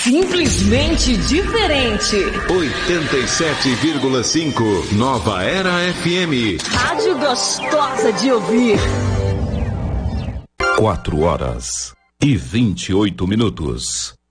Simplesmente diferente. 87,5 Nova Era FM. Rádio gostosa de ouvir. 4 horas e 28 minutos.